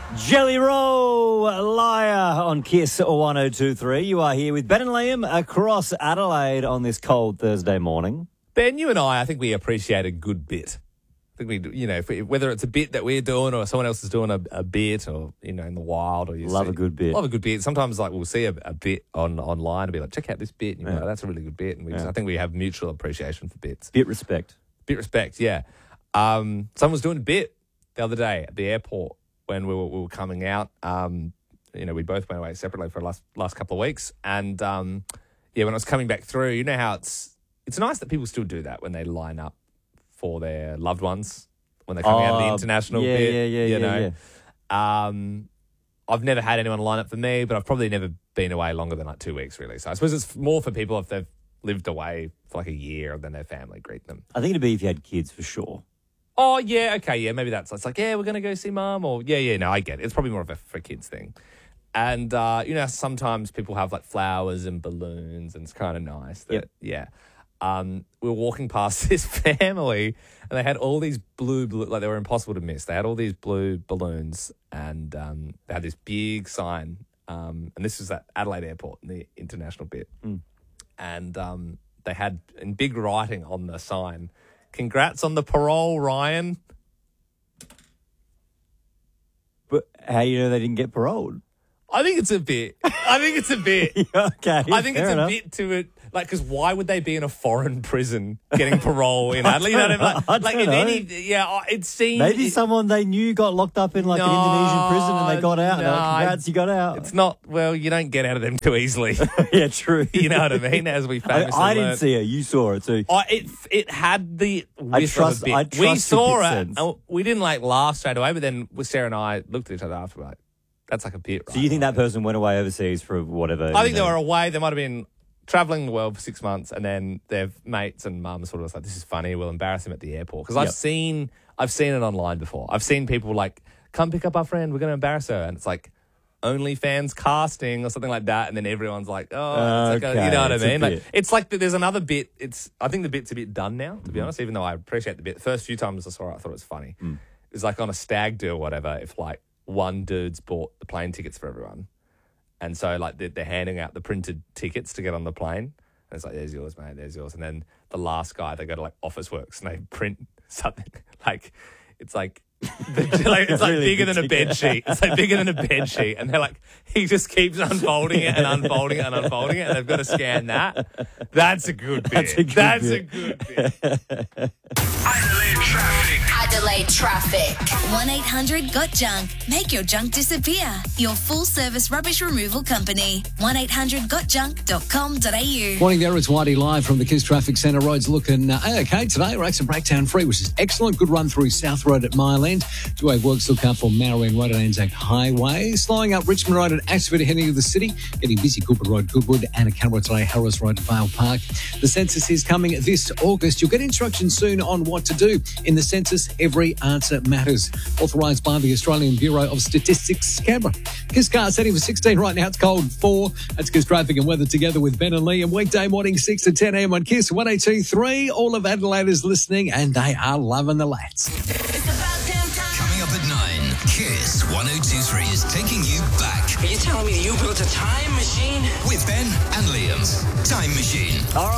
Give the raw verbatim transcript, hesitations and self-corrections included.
Jelly Roll, Liar on Kiss one oh two three. You are here with Ben and Liam across Adelaide on this cold Thursday morning. Ben, you and I, I think we appreciate a good bit. I think we, do- you know, if we, whether it's a bit that we're doing or someone else is doing a, a bit, or you know, in the wild, or you Love see, a good bit. Love a good bit. Sometimes, like we'll see a, a bit on online and be like, check out this bit, and you're Yeah. like, that's a really good bit. And we just, Yeah. I think we have mutual appreciation for bits. Bit respect. Bit respect, yeah. Um, someone was doing a bit the other day at the airport when we were, we were coming out. Um, you know, we both went away separately for the last last couple of weeks, and um, yeah, when I was coming back through, you know how it's it's nice that people still do that when they line up for their loved ones when they're coming out of the Oh, international yeah, bit. yeah, yeah, you yeah, know, Um, I've never had anyone line up for me, but I've probably never been away longer than like two weeks, really. So I suppose it's more for people if they've lived away for like a year and then their family greet them. I think it'd be if you had kids for sure. Oh, yeah, okay, yeah, maybe that's it's like, yeah, we're going to go see mum, or yeah, yeah, no, I get it. It's probably more of a for kids thing. And, uh, you know, sometimes people have like flowers and balloons, and it's kind of nice. That, Yep. Yeah. Um, we were walking past this family, and they had all these blue, blue, like they were impossible to miss. They had all these blue balloons, and um, they had this big sign, um, and this was at Adelaide Airport, in the international bit. Mm. And um, they had in big writing on the sign, "Congrats on the parole, Ryan." But how do you know they didn't get paroled? I think it's a bit. I think it's a bit. Okay, I think fair it's a enough. bit to it. Like, because why would they be in a foreign prison getting parole in Adelaide? You know what I mean? I Like, like don't in know. any, yeah, it seems. Maybe it- someone they knew got locked up in like an No, Indonesian prison and they got out. and they're like, no, congrats, you got out. It's not, well, you don't get out of them too easily. yeah, true. You know what I mean? As we I, famously I didn't learned. see it. You saw it too. Oh, it it had the whiff trust- of a bit. I we trust your saw bit it. sense. And we didn't like laugh straight away, but then Sarah and I looked at each other after, like, that's like a bit. So you think that person went away overseas for whatever? I think you they know. were away. They might have been traveling the world for six months, and then their mates and mums sort of was like, "This is funny. We'll embarrass him at the airport." Because I've Yep. seen, I've seen it online before. I've seen people like, "Come pick up our friend. We're going to embarrass her," and it's like OnlyFans casting or something like that, and then everyone's like, "Oh, it's like a, Okay, you know what I it's a mean?" Like, bit. it's like there's another bit. It's I think the bit's a bit done now, to be Mm-hmm. honest. Even though I appreciate the bit, the first few times I saw it, I thought it was funny. Mm. It's like on a stag do or whatever. If like one dude's bought the plane tickets for everyone. And so, like, they're, they're handing out the printed tickets to get on the plane. And it's like, there's yours, mate, there's yours. And then the last guy, they go to, like, Officeworks and they print something. Like, it's like, the, like it's like Really bigger good than a ticket. bed sheet. It's like bigger than a bed sheet. And they're like, he just keeps unfolding it and unfolding it and unfolding it. And they've got to scan that. That's a good bit. That's a good That's bit. a good bit. Adelaide traffic. Adelaide Traffic. one eight hundred got junk. Make your junk disappear. Your full service rubbish removal company. one eight hundred got junk dot com dot a u. Morning there, it's Whitey live from the Kiss Traffic Centre. Roads looking uh, okay today. We're exit breakdown free, which is excellent. Good run through South Road at Mile End. Two-way works look out for Marion Road and Anzac Highway. Slowing up Richmond Road at Ashford heading to the city. Getting busy Cooper Road, Goodwood, and Canberra today, Harris Road, Vale Park. The census is coming this August. You'll get instructions soon on what to do. In the census, every answer matters. Authorised by the Australian Bureau of Statistics, Canberra. Kiss car setting for sixteen right now. It's cold four. That's Kiss traffic and weather together with Ben and Lee. And weekday morning, six to ten a.m. on Kiss one eight two three. All of Adelaide is listening and they are loving the lads. Coming up at nine, Kiss one oh two three is taking you back Are you telling me you built a time machine? with Ben and Liam's Time Machine. All right.